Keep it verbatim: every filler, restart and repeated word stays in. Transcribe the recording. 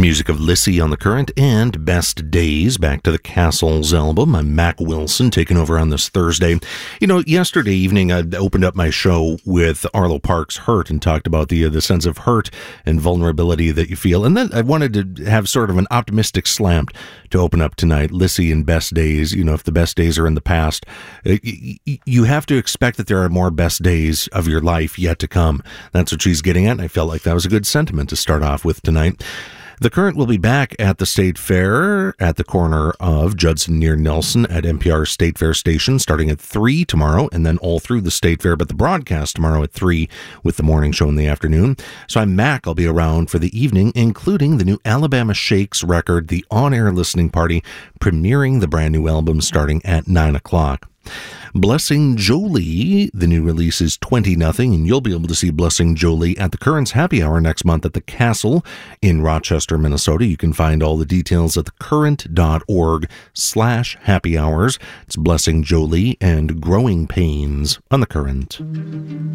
music of Lissy on the Current and Best Days, back to the Castles album. I'm Mac Wilson, taking over on this Thursday. You know, yesterday evening I opened up my show with Arlo Parks' Hurt and talked about the uh, the sense of hurt and vulnerability that you feel. And then I wanted to have sort of an optimistic slant to open up tonight. Lissy and Best Days, you know, if the best days are in the past, you have to expect that there are more best days of your life yet to come. That's what she's getting at, and I felt like that was a good sentiment to start off with tonight. The Current will be back at the State Fair at the corner of Judson near Nelson at N P R State Fair Station starting at three tomorrow and then all through the State Fair, but the broadcast tomorrow at three with the morning show in the afternoon. So I'm Mac. I'll be around for the evening, including the new Alabama Shakes record, The On-Air Listening Party, premiering the brand new album starting at nine o'clock. Blessing Jolie, the new release is twenty nothing, and you'll be able to see Blessing Jolie at the Current's Happy Hour next month at the Castle in Rochester, Minnesota. You can find all the details at thecurrent.org slash happy hours. It's Blessing Jolie and Growing Pains on the Current.